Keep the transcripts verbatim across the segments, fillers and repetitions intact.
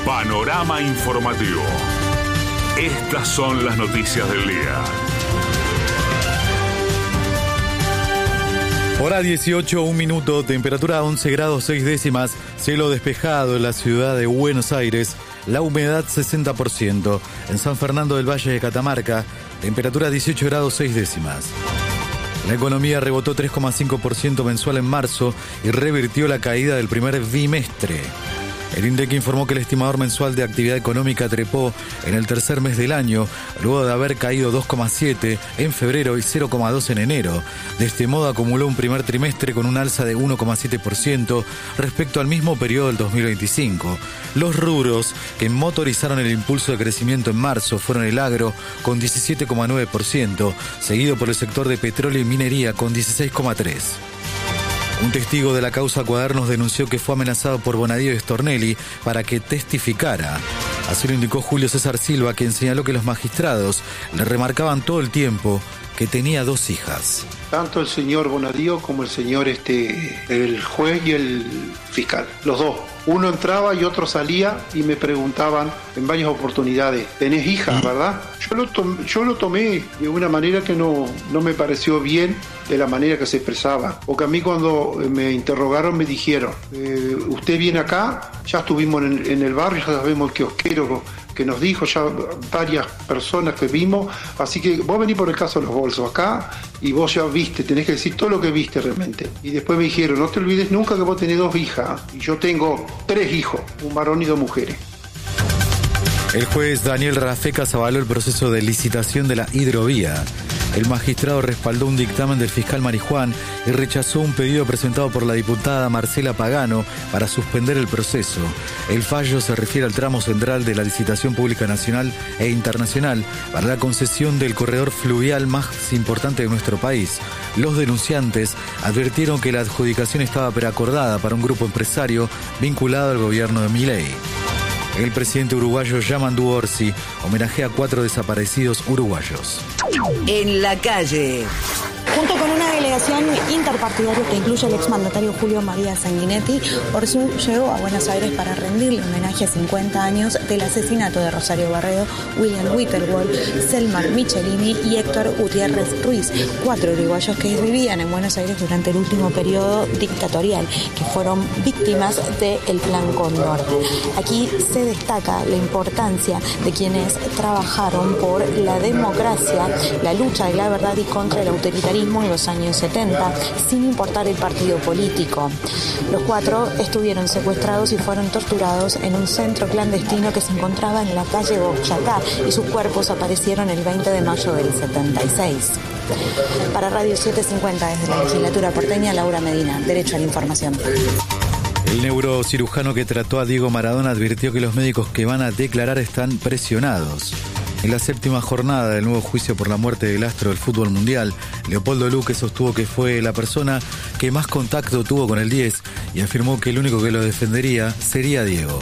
Panorama informativo. Estas son las noticias del día. Hora dieciocho, un minuto, temperatura once grados seis décimas, cielo despejado en la ciudad de Buenos Aires, la humedad sesenta por ciento. En San Fernando del Valle de Catamarca, temperatura dieciocho grados seis décimas. La economía rebotó tres coma cinco por ciento mensual en marzo y revirtió la caída del primer bimestre. El INDEC informó que el estimador mensual de actividad económica trepó en el tercer mes del año, luego de haber caído dos coma siete en febrero y cero coma dos en enero. De este modo acumuló un primer trimestre con un alza de uno coma siete por ciento respecto al mismo periodo del dos mil veinticinco. Los rubros que motorizaron el impulso de crecimiento en marzo fueron el agro con diecisiete coma nueve por ciento, seguido por el sector de petróleo y minería con dieciséis coma tres por ciento. Un testigo de la causa Cuadernos denunció que fue amenazado por Bonadío y Stornelli para que testificara. Así lo indicó Julio César Silva, quien señaló que los magistrados le remarcaban todo el tiempo que tenía dos hijas. Tanto el señor Bonadío como el señor, este, el juez y el fiscal, los dos. Uno entraba y otro salía y me preguntaban en varias oportunidades, ¿tenés hijas, verdad? Yo lo, tom- yo lo tomé de una manera que no, no me pareció bien de la manera que se expresaba. Porque a mí cuando me interrogaron me dijeron, eh, usted viene acá, ya estuvimos en, en el barrio, ya sabemos el kiosquero que nos dijo, ya varias personas que vimos, así que vos venís por el caso de los bolsos acá y vos ya viste, tenés que decir todo lo que viste realmente. Y después me dijeron, no te olvides nunca que vos tenés dos hijas, y yo tengo tres hijos, un varón y dos mujeres. El juez Daniel Rafecas avaló el proceso de licitación de la hidrovía. El magistrado respaldó un dictamen del fiscal Marijuán y rechazó un pedido presentado por la diputada Marcela Pagano para suspender el proceso. El fallo se refiere al tramo central de la licitación pública nacional e internacional para la concesión del corredor fluvial más importante de nuestro país. Los denunciantes advirtieron que la adjudicación estaba preacordada para un grupo empresario vinculado al gobierno de Milei. El presidente uruguayo Yamandu Orsi homenajea a cuatro desaparecidos uruguayos. En la calle. Junto con una delegación interpartidaria que incluye al exmandatario Julio María Sanguinetti, Orsi llegó a Buenos Aires para rendirle homenaje a cincuenta años del asesinato de Rosario Barredo, William Witterwald, Selmar Michelini y Héctor Gutiérrez Ruiz, cuatro uruguayos que vivían en Buenos Aires durante el último periodo dictatorial, que fueron víctimas del Plan Cóndor. Aquí se destaca la importancia de quienes trabajaron por la democracia, la lucha de la verdad y contra el autoritarismo en los años setenta, sin importar el partido político. Los cuatro estuvieron secuestrados y fueron torturados en un centro clandestino que se encontraba en la calle Boyacá, y sus cuerpos aparecieron el veinte de mayo del setenta y seis. Para Radio setecientos cincuenta, desde la legislatura porteña, Laura Medina, Derecho a la Información. El neurocirujano que trató a Diego Maradona advirtió que los médicos que van a declarar están presionados. En la séptima jornada del nuevo juicio por la muerte del astro del fútbol mundial, Leopoldo Luque sostuvo que fue la persona que más contacto tuvo con el diez y afirmó que el único que lo defendería sería Diego.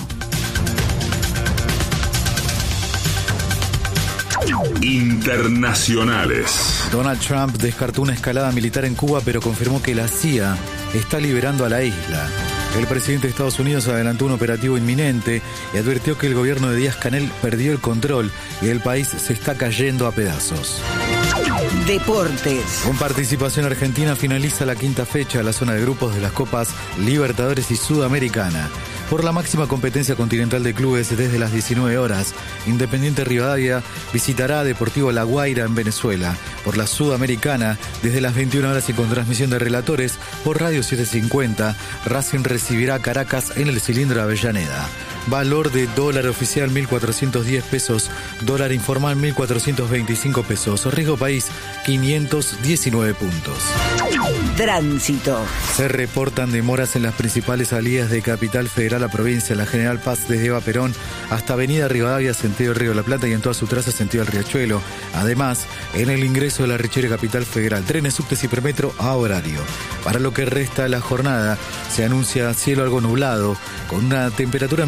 Internacionales. Donald Trump descartó una escalada militar en Cuba, pero confirmó que la C I A está liberando a la isla. El presidente de Estados Unidos adelantó un operativo inminente y advirtió que el gobierno de Díaz-Canel perdió el control y el país se está cayendo a pedazos. Deportes. Con participación argentina finaliza la quinta fecha de la zona de grupos de las Copas Libertadores y Sudamericana. Por la máxima competencia continental de clubes desde las diecinueve horas, Independiente Rivadavia visitará a Deportivo La Guaira en Venezuela. Por la Sudamericana, desde las veintiuna horas y con transmisión de relatores, por Radio setecientos cincuenta, Racing recibirá a Caracas en el Cilindro de Avellaneda. Valor de dólar oficial mil cuatrocientos diez pesos, dólar informal mil cuatrocientos veinticinco pesos, riesgo país quinientos diecinueve puntos. Tránsito. Se reportan demoras en las principales salidas de Capital Federal a provincia, la General Paz desde Eva Perón hasta Avenida Rivadavia, sentido Río de la Plata, y en toda su traza sentido al Riachuelo. Además, en el ingreso de la Richeria Capital Federal, trenes, subtes y premetro a horario. Para lo que resta de la jornada, se anuncia cielo algo nublado, con una temperatura